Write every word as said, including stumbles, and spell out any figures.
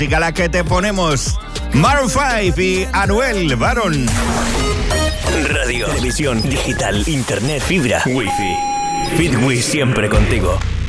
música la que te ponemos. Maroon cinco y Anuel Barón. Radio, televisión, digital, internet, fibra, wifi. Fitwi siempre contigo.